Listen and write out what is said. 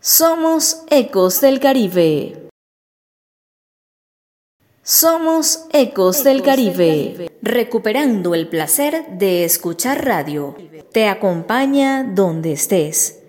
Somos Ecos del Caribe. Somos Ecos del Caribe, recuperando el placer de escuchar radio. Te acompaña donde estés.